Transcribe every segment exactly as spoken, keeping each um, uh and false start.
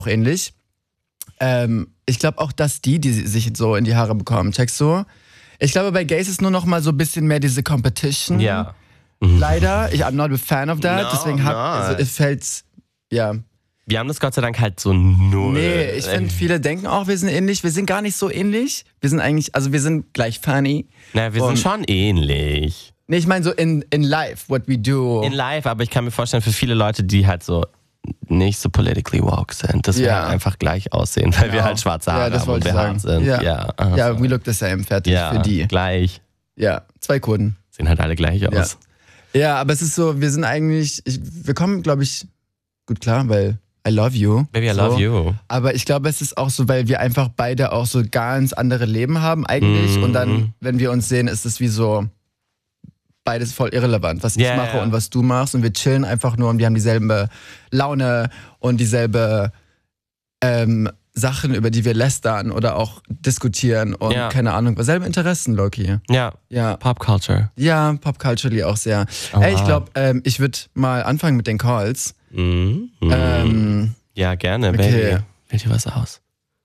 ähnlich. Ähm, ich glaube auch, dass die, die sich so in die Haare bekommen, checkst du? Ich glaube, bei Gays ist nur noch mal so ein bisschen mehr diese Competition. Ja. Leider, ich I'm not a fan of that, No, deswegen hab, also, es fällt, ja. Wir haben das Gott sei Dank halt so null. Nee, ich finde, viele denken auch, wir sind ähnlich. Wir sind gar nicht so ähnlich. Wir sind eigentlich, also wir sind gleich funny. Na, wir Und- sind schon ähnlich. Nee, ich meine so in, in life, what we do. In live, aber ich kann mir vorstellen, für viele Leute, die halt so nicht so politically woke sind, dass wir Ja. halt einfach gleich aussehen, weil wir Genau. halt schwarze Haare Ja, das haben und wollte ich behaart sagen. sind. Ja. Ja, also. Ja, we look the same, fertig ja, für die. gleich. Ja, zwei Kurden. Sehen halt alle gleich aus. Ja, aber es ist so, wir sind eigentlich, ich, wir kommen, glaube ich, gut klar, weil I love you. Baby, I so. love you. Aber ich glaube, es ist auch so, weil wir einfach beide auch so ganz andere Leben haben eigentlich. Mhm. Und dann, wenn wir uns sehen, ist es wie so beides voll irrelevant, was Yeah, ich mache yeah. und was du machst. Und wir chillen einfach nur und wir haben dieselbe Laune und dieselbe ähm, Sachen, über die wir lästern oder auch diskutieren und Ja. keine Ahnung, selbe Interessen, Loki. Ja, Ja. Pop Culture. Ja, Popculturally auch sehr. Oh, Ey, ich wow. glaube, ähm, ich würde mal anfangen mit den Calls. Mhm. Mhm. Ähm, Ja, gerne, okay. Baby. Wähl dir was aus.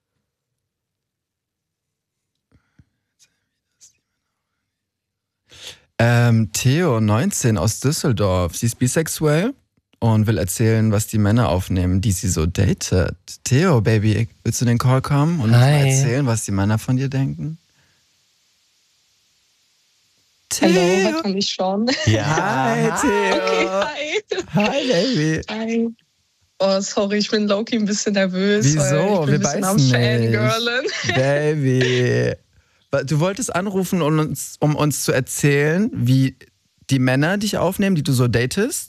ähm, Theo, neunzehn, aus Düsseldorf. Sie ist bisexuell und will erzählen, was die Männer aufnehmen, die sie so datet. Theo, Baby, willst du in den Call kommen und uns mal Hi. erzählen, was die Männer von dir denken? Hallo, hört man mich schon? Ja. Hi, Theo. Okay, hi. Hi, Baby. Hi. Oh, sorry, ich bin Loki ein bisschen nervös. Wieso? Weil ich bin Wir ein bisschen am beißen Fangirlen. nicht. Baby. Du wolltest anrufen, um uns, um uns zu erzählen, wie die Männer dich aufnehmen, die du so datest?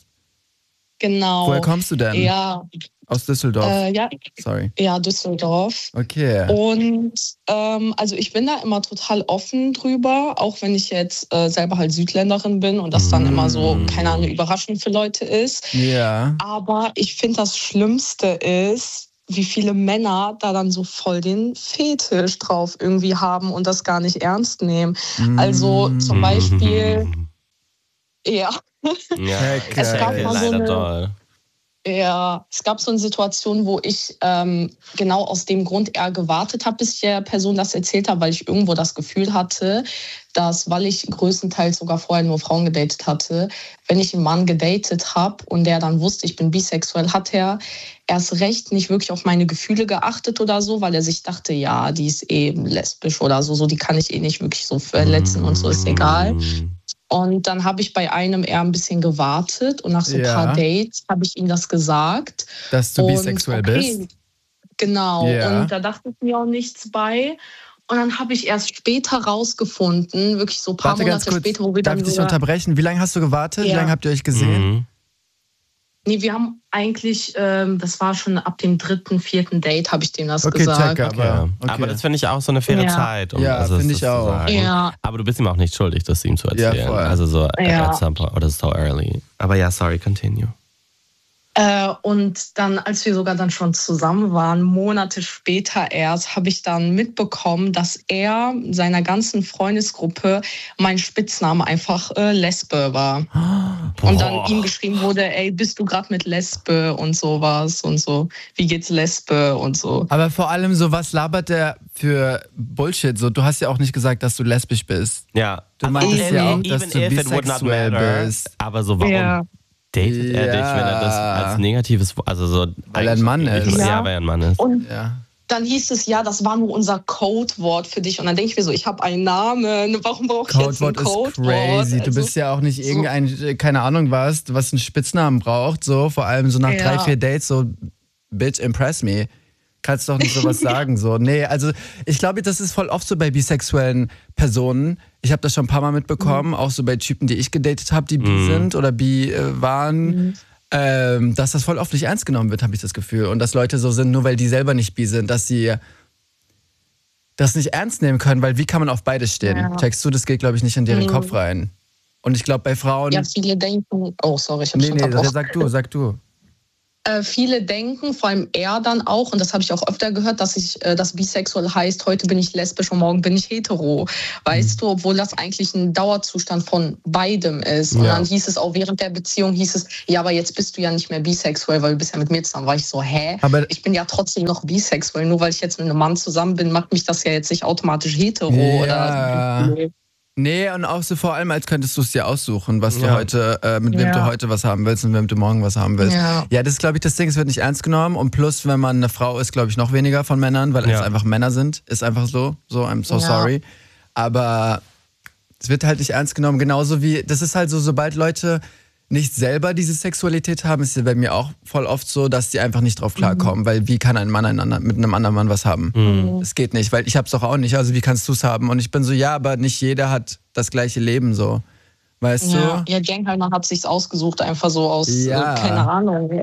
Genau. Woher kommst du denn? Ja, Aus Düsseldorf. äh, ja, Sorry. ja, Düsseldorf. Okay. Und ähm, also ich bin da immer total offen drüber, auch wenn ich jetzt äh, selber halt Südländerin bin und das dann immer so, keine Ahnung, eine Überraschung für Leute ist. Ja. Aber ich finde, das Schlimmste ist, wie viele Männer da dann so voll den Fetisch drauf irgendwie haben und das gar nicht ernst nehmen. Also zum Beispiel, ja, Ja, Hecke. Es gab okay, mal so leider eine- doll. ja, es gab so eine Situation, wo ich ähm, genau aus dem Grund eher gewartet habe, bis ich der Person das erzählt habe, weil ich irgendwo das Gefühl hatte, dass, weil ich größtenteils sogar vorher nur Frauen gedatet hatte, wenn ich einen Mann gedatet habe und der dann wusste, ich bin bisexuell, hat er erst recht nicht wirklich auf meine Gefühle geachtet oder so, weil er sich dachte, ja, die ist eh lesbisch oder so, so die kann ich eh nicht wirklich so verletzen und so, ist egal. Und dann habe ich bei einem eher ein bisschen gewartet und nach so ein Ja. paar Dates habe ich ihm das gesagt. Dass du Und bisexuell okay, bist? Genau. Ja. Und da dachte ich mir auch nichts bei. Und dann habe ich erst später rausgefunden, wirklich so ein paar Warte ganz Monate kurz, später, wo wir darf dann ich dich sogar, unterbrechen? Wie lange hast du gewartet? Wie Ja. lange habt ihr euch gesehen? Mhm. Nee, wir haben eigentlich, ähm, das war schon ab dem dritten, vierten Date, habe ich dem das Okay, gesagt. check, aber, Okay. okay. Aber das finde ich auch so eine faire Ja. Zeit. Um Ja, also finde das ich zu auch. sagen. Ja. Aber du bist ihm auch nicht schuldig, das ihm zu Ja, erzählen. voll. Also so Ja. at some point oder so early. Aber ja, sorry, continue. Äh, und dann, als wir sogar dann schon zusammen waren, Monate später erst, habe ich dann mitbekommen, dass er seiner ganzen Freundesgruppe mein Spitzname einfach äh, Lesbe war. Und dann ihm geschrieben wurde, ey, bist du gerade mit Lesbe und sowas und so. Wie geht's Lesbe und so. Aber vor allem so, was labert der für Bullshit? So, du hast ja auch nicht gesagt, dass du lesbisch bist. Ja. Du meintest ja auch, dass Even du if it would not bisexuell matter, bist. aber so, warum Ja. datet er dich, wenn er das Ja. als negatives, also so... Weil er ein Mann eigentlich- ist. Ja, Ja. weil er ein Mann ist. Und Ja. dann hieß es, ja, das war nur unser Codewort für dich. Und dann denke ich mir so, ich habe einen Namen, warum brauche ich jetzt ein Codewort ist Codewort? crazy. Du Also, bist ja auch nicht irgendein, keine Ahnung was, was einen Spitznamen braucht, so, vor allem so nach Ja. drei, vier Dates, so, bitch, impress me. Kannst doch nicht sowas sagen, so. Nee, also ich glaube, das ist voll oft so bei bisexuellen Personen. Ich habe das schon ein paar Mal mitbekommen, auch so bei Typen, die ich gedatet habe, die bi sind oder bi äh, waren. Ähm, dass das voll oft nicht ernst genommen wird, habe ich das Gefühl. Und dass Leute so sind, nur weil die selber nicht bi sind, dass sie das nicht ernst nehmen können, weil wie kann man auf beides stehen? Ja. Checkst du, das geht, glaube ich, nicht in deren Mhm. Kopf rein. Und ich glaube, bei Frauen... ja, viele denken, oh, sorry, ich habe nee, schon nee, unterbrochen. sag du, sag du. Äh, viele denken, vor allem er dann auch, und das habe ich auch öfter gehört, dass ich, äh, dass bisexuell heißt, heute bin ich lesbisch und morgen bin ich hetero. Weißt mhm. du, obwohl das eigentlich ein Dauerzustand von beidem ist. Und ja. dann hieß es auch während der Beziehung, hieß es, ja, aber jetzt bist du ja nicht mehr bisexuell, weil du bist ja mit mir zusammen. War ich so, hä? Aber ich bin ja trotzdem noch bisexuell. Nur weil ich jetzt mit einem Mann zusammen bin, macht mich das ja jetzt nicht automatisch hetero. Ja. Oder nee. Nee, und auch so vor allem, als könntest du es dir aussuchen, was du ja. heute, äh, mit wem ja. du heute was haben willst und mit wem du morgen was haben willst. Ja, ja das ist, glaube ich, das Ding, es wird nicht ernst genommen. Und plus, wenn man eine Frau ist, glaube ich, noch weniger von Männern, weil ja. es einfach Männer sind. Ist einfach so. So, I'm so ja. sorry. Aber es wird halt nicht ernst genommen. Genauso wie, das ist halt so, sobald Leute nicht selber diese Sexualität haben, ist ja bei mir auch voll oft so, dass die einfach nicht drauf klarkommen, mhm. weil wie kann ein Mann einander, mit einem anderen Mann was haben? Mhm. Das geht nicht, weil ich hab's doch auch nicht, also wie kannst du es haben? Und ich bin so, ja, aber nicht jeder hat das gleiche Leben so. Weißt ja. du? Ja, Gengheimer hat sich's ausgesucht, einfach so aus, ja. äh, keine Ahnung,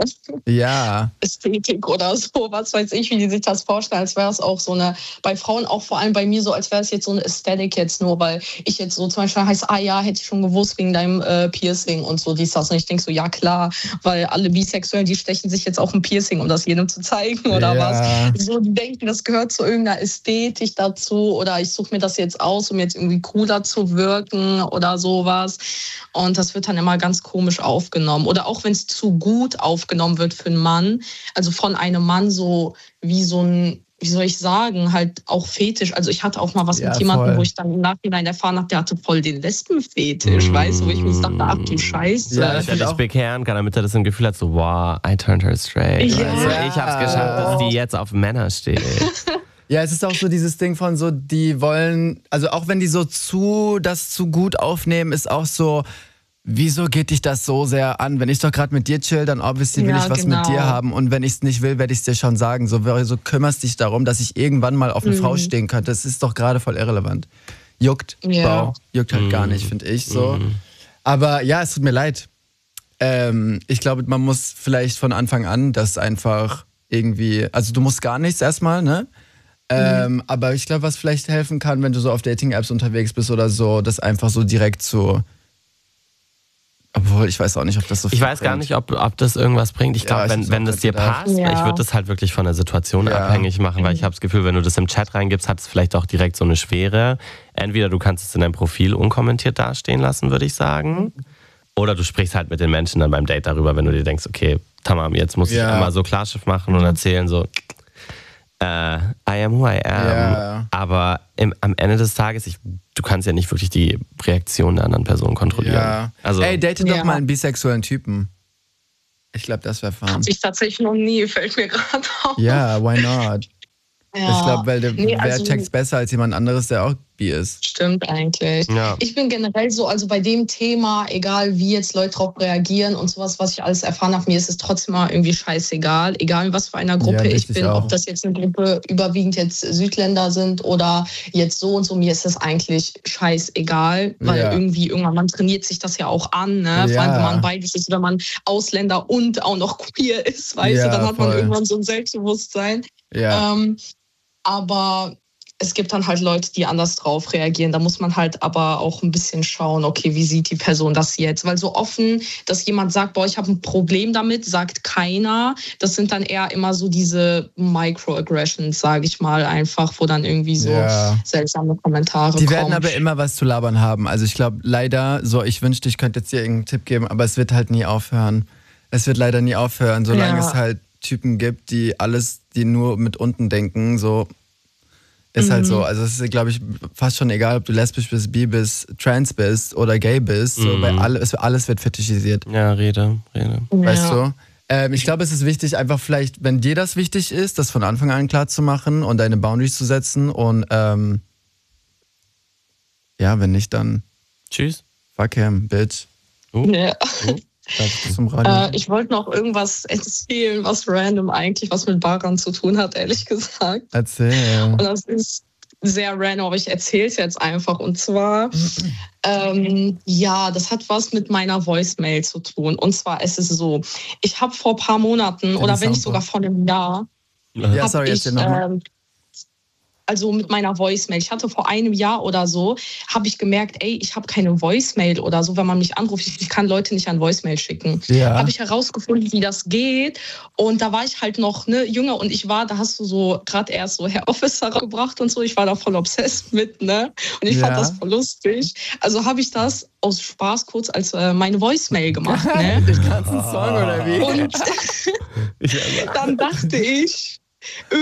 ja. Ästhetik oder so, was weiß ich, wie die sich das vorstellen, als wäre es auch so eine, bei Frauen auch vor allem bei mir so, als wäre es jetzt so eine Ästhetik jetzt nur, weil ich jetzt so zum Beispiel heißt, ah ja, hätte ich schon gewusst wegen deinem äh, Piercing und so, dies, das. Und ich denke so, ja klar, weil alle Bisexuellen, die stechen sich jetzt auch ein Piercing, um das jedem zu zeigen oder ja. was. So, die denken, das gehört zu irgendeiner Ästhetik dazu oder ich suche mir das jetzt aus, um jetzt irgendwie cooler zu wirken oder sowas. Und das wird dann immer ganz komisch aufgenommen. Oder auch wenn es zu gut aufgenommen wird für einen Mann, also von einem Mann so wie so ein, wie soll ich sagen, halt auch Fetisch. Also ich hatte auch mal was ja, mit jemandem, voll. wo ich dann im Nachhinein erfahren habe, der hatte voll den Lesbenfetisch, mm. weißt du, wo ich mir dachte, ach du Scheiße. Ja, ich werde dich bekehren kann, damit er das im Gefühl hat, so, wow, I turned her straight. Ja. Also ich habe es geschafft, dass die jetzt auf Männer steht. Ja, es ist auch so dieses Ding von so, die wollen, also auch wenn die so zu, das zu gut aufnehmen, ist auch so, wieso geht dich das so sehr an? Wenn ich doch gerade mit dir chill, dann obviously will ja, ich was genau. mit dir haben und wenn ich es nicht will, werde ich es dir schon sagen. So, so kümmerst dich darum, dass ich irgendwann mal auf eine mhm. Frau stehen könnte. Das ist doch gerade voll irrelevant. Juckt, ja. Bau, juckt halt mhm. gar nicht, finde ich so. Mhm. Aber ja, es tut mir leid. Ähm, ich glaube, man muss vielleicht von Anfang an das einfach irgendwie, also du musst gar nichts erstmal, ne? Ähm, mhm. Aber ich glaube, was vielleicht helfen kann, wenn du so auf Dating-Apps unterwegs bist oder so, das einfach so direkt zu. Obwohl, ich weiß auch nicht, ob das so viel Ich weiß bringt. gar nicht, ob, ob das irgendwas bringt. Ich Ja, glaube, ich wenn, weiß wenn auch das dir nicht, darf. passt, Ja. ich würde das halt wirklich von der Situation Ja. abhängig machen, weil ich habe das Gefühl, wenn du das im Chat reingibst, hat es vielleicht auch direkt so eine Schwere. Entweder du kannst es in deinem Profil unkommentiert dastehen lassen, würde ich sagen. Oder du sprichst halt mit den Menschen dann beim Date darüber, wenn du dir denkst, okay, Tamam, jetzt muss Ja. ich immer so Klarschiff machen und erzählen so, Uh, I am who I am. Ja. Aber im, am Ende des Tages, ich, du kannst ja nicht wirklich die Reaktion der anderen Person kontrollieren. Ja. Also, Ey, date Ja. doch mal einen bisexuellen Typen. Ich glaube, das wäre fun. Hatte ich tatsächlich noch nie, fällt mir gerade auf. Ja, why not? Ja. Ich glaube, weil der, Nee, wer also- checkt's besser als jemand anderes, der auch bi ist. Stimmt eigentlich. Ja. Ich bin generell so, also bei dem Thema, egal wie jetzt Leute darauf reagieren und sowas, was ich alles erfahren habe, mir ist es trotzdem mal irgendwie scheißegal, egal in was für einer Gruppe Ja, ich richtig bin, auch. ob das jetzt eine Gruppe überwiegend jetzt Südländer sind oder jetzt so und so, mir ist es eigentlich scheißegal, weil Ja. irgendwie irgendwann, man trainiert sich das ja auch an, ne? Vor allem, Ja. wenn man beides ist, wenn man Ausländer und auch noch queer ist, weißt Ja, du, dann hat voll. man irgendwann so ein Selbstbewusstsein. Ja. Ähm, aber es gibt dann halt Leute, die anders drauf reagieren. Da muss man halt aber auch ein bisschen schauen, okay, wie sieht die Person das jetzt? Weil so offen, dass jemand sagt, boah, ich habe ein Problem damit, sagt keiner. Das sind dann eher immer so diese Microaggressions, sage ich mal, einfach, wo dann irgendwie so Ja. seltsame Kommentare Die kommen. werden aber immer was zu labern haben. Also ich glaube, leider, so ich wünschte, ich könnte jetzt dir irgendeinen Tipp geben, aber es wird halt nie aufhören. Es wird leider nie aufhören, solange Ja. es halt Typen gibt, die alles, die nur mit unten denken, so ist halt so. Also es ist, glaube ich, fast schon egal, ob du lesbisch bist, bi bist, trans bist oder gay bist. So, Mhm. bei alle, es, alles wird fetischisiert. ja, Rede, Rede. Weißt Ja. du? Ähm, ich glaube, es ist wichtig, einfach vielleicht, wenn dir das wichtig ist, das von Anfang an klar zu machen und deine Boundaries zu setzen. Und ähm, ja, wenn nicht, dann Tschüss. fuck him, bitch. Oh. Ja. Oh. Darf ich das zum Radio? Äh, ich wollte noch irgendwas erzählen, was random eigentlich was mit Baran zu tun hat, ehrlich gesagt. Erzähl. Und das ist sehr random, aber ich erzähle es jetzt einfach. Und zwar, ähm, ja, das hat was mit meiner Voicemail zu tun. Und zwar ist es so, ich habe vor ein paar Monaten oder wenn nicht sogar vor einem Jahr, Ja, hab sorry, ich, erzähl nochmal. ähm, also mit meiner Voicemail. Ich hatte vor einem Jahr oder so, habe ich gemerkt, ey, ich habe keine Voicemail oder so, wenn man mich anruft. Ich, ich kann Leute nicht an Voicemail schicken. Ja. Habe ich herausgefunden, wie das geht. Und da war ich halt noch ne, jünger und ich war, da hast du so gerade erst so Herr Officer gebracht und so. Ich war da voll obsessed mit, ne? Und ich Ja. fand das voll lustig. Also habe ich das aus Spaß kurz als äh, meine Voicemail gemacht, ne? Den ganzen Song oder wie? Und dann dachte ich,